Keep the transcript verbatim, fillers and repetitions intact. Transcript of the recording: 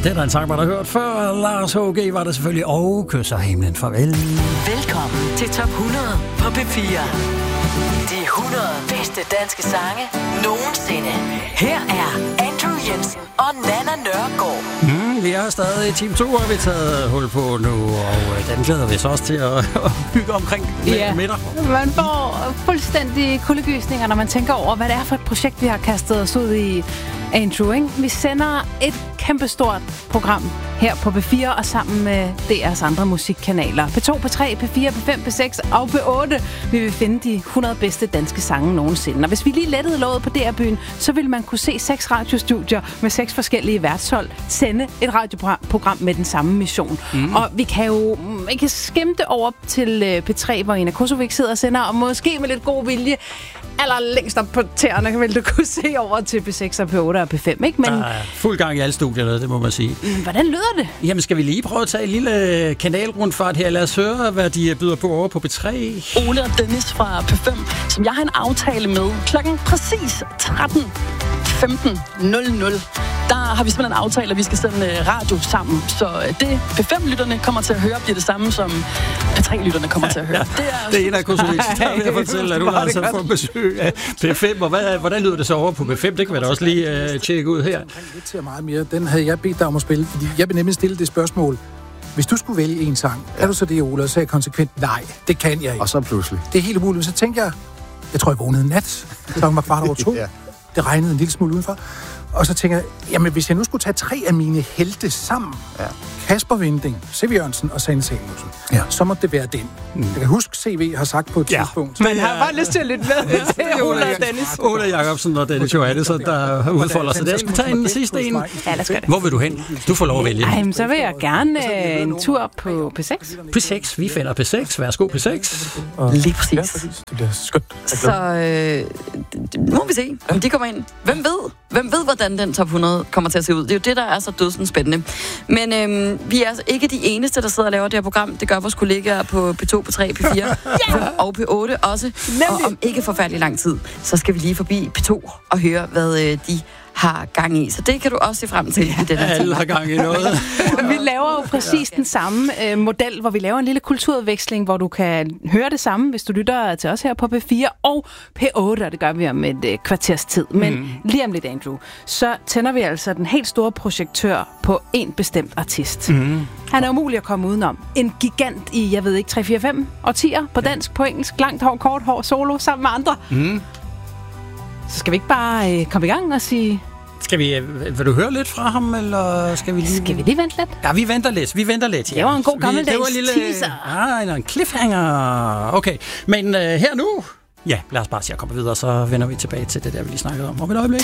Det er der en sang, man har hørt før. Lars H G var der selvfølgelig, og kysser himlen farvel. Velkommen til Top hundrede på P fire. De hundrede bedste danske sange nogensinde. Her er Andrew Jensen og Nana Nørgaard. Mm, vi er stadig i time to, har vi taget hul på nu, og den glæder vi så også til at, at bygge omkring ja. middag. Man får fuldstændig kuldegysninger, når man tænker over, hvad det er for et projekt, vi har kastet os ud i, Andrew, ikke? Vi sender et kæmpestort program her på P fire og sammen med D R's andre musikkanaler. P to, P tre, P fire, P fem, P seks og P otte. Vi vil finde de hundrede bedste danske sange nogensinde. Og hvis vi lige lettede låget på D R-byen, så ville man kunne se seks radiostudier med seks forskellige værtshold sende et radioprogram med den samme mission. Mm. Og vi kan jo vi kan skimte over til P tre, hvor Ina Kosovic sidder og sender, og måske med lidt god vilje aller længst op på tæerne vil du kunne se over til P seks og P otte og P fem, ikke? Men der er fuld gang i alle studierne, det må man sige. Hvordan lyder det? Jamen, skal vi lige prøve at tage en lille kanalrundfart her? Lad os høre, hvad de byder på over på P tre. Ole og Dennis fra P fem, som jeg har en aftale med klokken præcis tretten femten nul nul. Der har vi simpelthen aftalt, at vi skal sende radio sammen. Så det P fem-lytterne kommer til at høre, bliver det samme, som P tre-lytterne kommer til at høre. Ja, det er, det er en af Kosovic, der vil jeg fortælle, at du har altså fået besøg af P fem. Og hvad, hvordan lyder det så over på P fem? Det kan vi da også lige uh, tjekke ud her. Det til meget mere. Den havde jeg bedt dig om at spille, fordi jeg vil nemlig stille det spørgsmål. Hvis du skulle vælge en sang, ja. Er du så det, Ole? Og så sagde jeg konsekvent, nej, det kan jeg ikke. Og så pludselig. Det er helt umuligt. Så tænker jeg, jeg tror, jeg vågnede en nat. Klokken var kvart over to. Ja. Det regnede en lille smule udenfor. Og så tænker jeg, jamen hvis jeg nu skulle tage tre af mine helte sammen, ja. Kasper Winding, C V Jørgensen og Sanne Salomonsen, ja. Så må det være den. Mm. Jeg kan huske, C V har sagt på et ja. tidspunkt. Men har bare lyst til at lytte med til Ole og Dennis. Ole Jacobsen og Dennis Johannesson, der udfolder sig der. Jeg skal tage en sidste en. Ja, lad os gøre det. Hvor vil du hen? Du får lov at vælge. Ej, så vil jeg gerne øh, en tur på P seks. P seks, vi finder P seks. Værsgo, P seks. Lige præcis. Ja, præcis. Det bliver skønt. Så øh, nu må vi se, om de kommer ind. Hvem ved? Hvem ved, hvordan den top hundrede kommer til at se ud? Det er jo det, der er så dødsens spændende. Men øhm, vi er altså ikke de eneste, der sidder og laver det her program. Det gør vores kollegaer på P to, P tre, P fire yeah! og P otte også. Nemlig. Og om ikke forfærdelig lang tid, så skal vi lige forbi P to og høre, hvad øh, de har gang i. Så det kan du også se frem til ja, i den her alle har gang i noget. Vi laver jo præcis den samme øh, model, hvor vi laver en lille kulturudveksling, hvor du kan høre det samme, hvis du lytter til os her på P fire og P otte, og det gør vi om et øh, kvarters tid. Men mm. lige om lidt, Andrew, så tænder vi altså den helt store projektør på en bestemt artist. Mm. Han er umulig at komme udenom. En gigant i, jeg ved ikke, tre, fire, fem årtier på dansk, på engelsk, langt hår, kort hår, solo, sammen med andre. Mm. Så skal vi ikke bare øh, komme i gang og sige... Skal vi, vil du høre lidt fra ham, eller skal vi lige... Skal vi lige vente lidt? Ja, vi venter lidt, vi venter lidt. Ja. Det var en god gammeldags det var en lille, teaser. Ah, en cliffhanger. Okay, men uh, her nu... Ja, lad os bare se at komme videre, så vender vi tilbage til det der, vi lige snakkede om. Om et øjeblik.